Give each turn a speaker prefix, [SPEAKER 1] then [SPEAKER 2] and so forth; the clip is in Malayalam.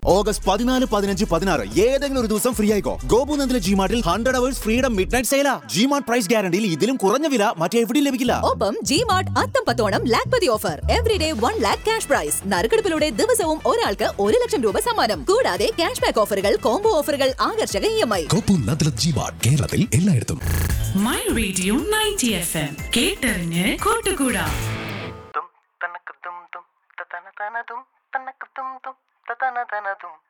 [SPEAKER 1] ഓഗസ്റ്റ് 14, 15, 16 ഏതെങ്കിലും ഒരു ദിവസം ഫ്രീ ആയിക്കോ. ഗോപുനന്ദിലെ ജിമാർട്ടിൽ 100 hours freedom mid night സെയിലാ. G-Mart price ഗ്യാരണ്ടിയിൽ ഇതിലും കുറഞ്ഞ വില മറ്റെവിടെയും ലഭിക്കില്ല.
[SPEAKER 2] ഒപ്പം G-Mart അത്തംപത്തോണം Lakhpati offer. Everyday 1 lakh cash prize. നറുക്കെടുപ്പിലൂടെ ദിവസവും ഒരാൾക്ക് 1 ലക്ഷം രൂപ സമ്മാനം. കൂടാതെ ക്യാഷ് ബാക്ക് ഓഫറുകൾ, കോംബോ ഓഫറുകൾ, ആകർഷക EMI.
[SPEAKER 3] ഗോപുനന്ദിലെ ജിമാർട്ട് കേരളത്തിൽ എല്ലായിടത്തും.
[SPEAKER 4] മൈ റേഡിയോ 90 FM കേട്ടറിഞ്ഞ് കൂട്ടുകൂടാ.
[SPEAKER 5] തനക്ക് തും തും തനതും തനക്ക് തും തും തനതും